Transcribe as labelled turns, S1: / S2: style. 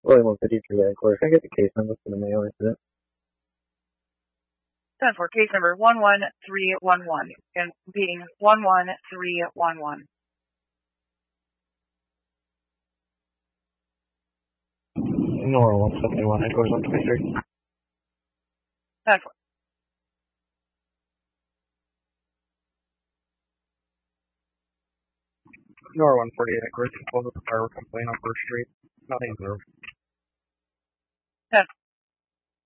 S1: William 153 headquarters. Can I get the case number for the Mayo incident?
S2: 10-4, case number 11311, and being 11311.
S1: Nora 171 headquarters 123.
S2: 10-4.
S1: Nora 148 headquarters. Close with the fireworks complaint on First Street. Nothing observed.
S2: 10-4.